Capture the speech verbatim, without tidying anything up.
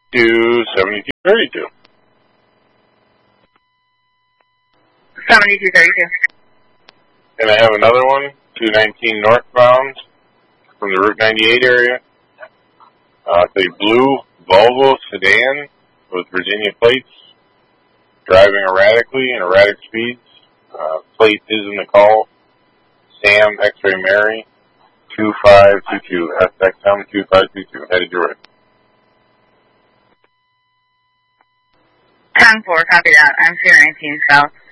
two seventy-two thirty-two. seventy-two thirty-two. And I have another one, two nineteen northbound from the Route ninety-eight area. Uh, it's a blue Volvo sedan with Virginia plates, driving erratically and erratic speeds. Uh, plate is in the call. Sam X-Ray Mary, two five two two, S X M two five two two, headed your right. ten four, copy that. I'm two nineteen south.